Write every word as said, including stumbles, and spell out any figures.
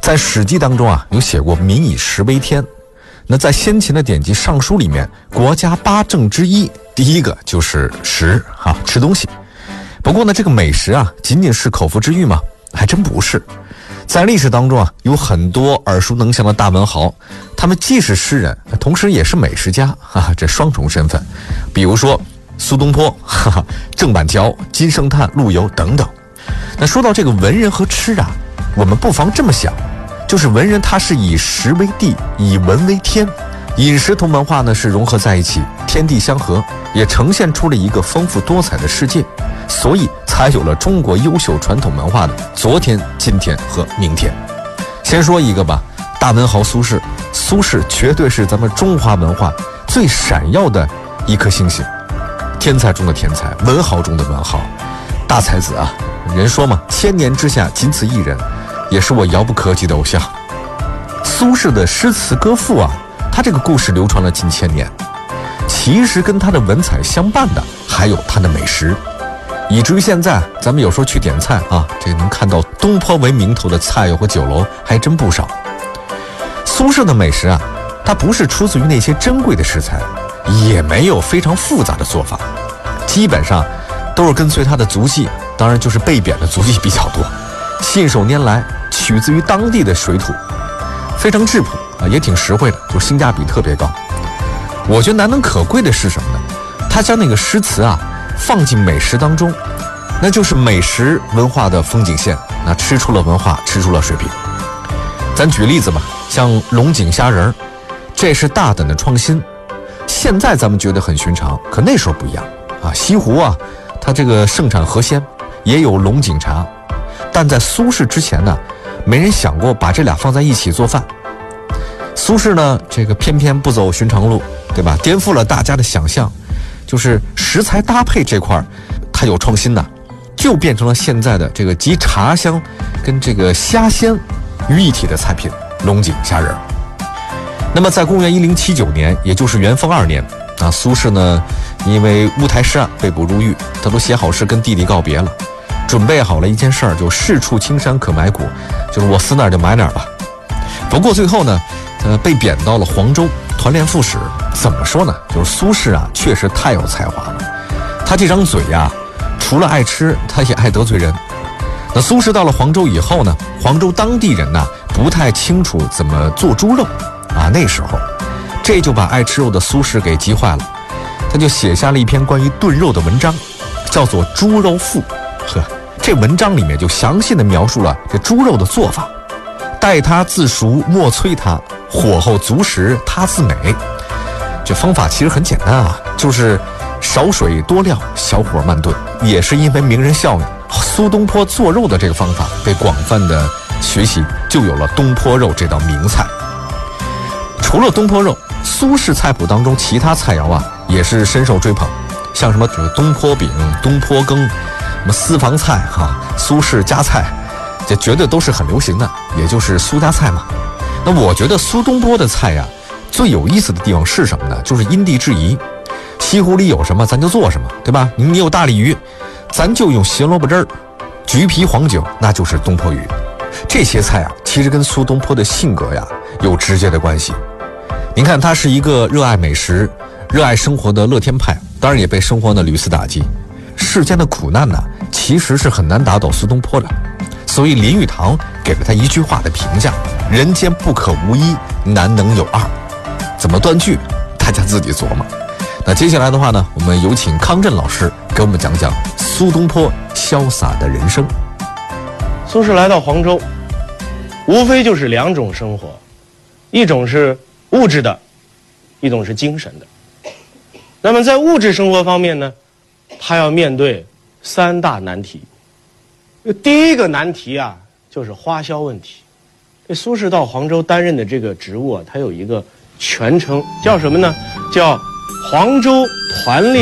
在《史记》当中啊，有写过“民以食为天”。那在先秦的典籍《尚书》里面，国家八政之一，第一个就是食啊，吃东西。不过呢，这个美食啊，仅仅是口腹之欲吗？还真不是。在历史当中啊，有很多耳熟能详的大文豪，他们既是诗人，同时也是美食家啊，这双重身份。比如说苏东坡、哈哈、郑板桥、金圣叹、陆游等等。那说到这个文人和吃啊，我们不妨这么想，就是文人他是以食为地，以文为天，饮食同文化呢是融合在一起，天地相合，也呈现出了一个丰富多彩的世界，所以才有了中国优秀传统文化的昨天、今天和明天。先说一个吧，大文豪苏轼，苏轼绝对是咱们中华文化最闪耀的一颗星星，天才中的天才，文豪中的文豪，大才子啊！人说嘛，千年之下仅此一人，也是我遥不可及的偶像。苏轼的诗词歌赋啊，他这个故事流传了近千年，其实跟他的文采相伴的还有他的美食，以至于现在咱们有时候去点菜啊，这个能看到东坡为名头的菜肴和酒楼还真不少。苏轼的美食啊，它不是出自于那些珍贵的食材，也没有非常复杂的做法，基本上都是跟随他的足迹，当然就是被贬的足迹比较多，信手拈来，取自于当地的水土，非常质朴啊，也挺实惠的，就性价比特别高。我觉得难能可贵的是什么呢？他将那个诗词啊放进美食当中，那就是美食文化的风景线，那吃出了文化，吃出了水平。咱举例子吧，像龙井虾仁儿，这是大胆的创新。现在咱们觉得很寻常，可那时候不一样啊。西湖啊，它这个盛产河鲜，也有龙井茶，但在苏轼之前呢，没人想过把这俩放在一起做饭。苏轼呢，这个偏偏不走寻常路，对吧？颠覆了大家的想象，就是食材搭配这块它有创新的，就变成了现在的这个集茶香跟这个虾鲜于一体的菜品龙井虾仁。那么在公元一零七九年，也就是元丰二年啊，苏轼呢因为乌台诗案被捕入狱，他都写好诗跟弟弟告别了，准备好了一件事儿，就是处青山可埋骨，就是我死哪儿就埋哪儿吧。不过最后呢，呃，被贬到了黄州团练副使。怎么说呢？就是苏轼啊，确实太有才华了。他这张嘴呀、啊，除了爱吃，他也爱得罪人。那苏轼到了黄州以后呢，黄州当地人呢不太清楚怎么做猪肉啊，那时候，这就把爱吃肉的苏轼给急坏了。他就写下了一篇关于炖肉的文章，叫做《猪肉赋》。呵，这文章里面就详细的描述了这猪肉的做法。待它自熟，莫催它，火候足时，它自美。这方法其实很简单啊，就是少水多料，小火慢炖。也是因为名人效应，苏东坡做肉的这个方法被广泛的学习，就有了东坡肉这道名菜。除了东坡肉，苏轼菜谱当中其他菜肴啊也是深受追捧，像什么东坡饼、东坡羹、什么私房菜哈、啊、苏轼家菜，这绝对都是很流行的，也就是苏家菜嘛。那我觉得苏东坡的菜呀、啊，最有意思的地方是什么呢？就是因地制宜，西湖里有什么咱就做什么，对吧？你有大鲤鱼，咱就用咸萝卜汁儿，橘皮黄酒，那就是东坡鱼。这些菜啊，其实跟苏东坡的性格呀有直接的关系。您看，他是一个热爱美食、热爱生活的乐天派，当然也被生活呢屡次打击。世间的苦难呢，其实是很难打倒苏东坡的。所以林语堂给了他一句话的评价：人间不可无一，难能有二。怎么断句，大家自己琢磨。那接下来的话呢，我们有请康震老师给我们讲讲苏东坡潇洒的人生。 苏轼来到黄州，无非就是两种生活，一种是物质的，一种是精神的。那么在物质生活方面呢，他要面对三大难题。第一个难题啊，就是花销问题。这苏轼到黄州担任的这个职务啊，他有一个全称，叫什么呢？叫黄州团练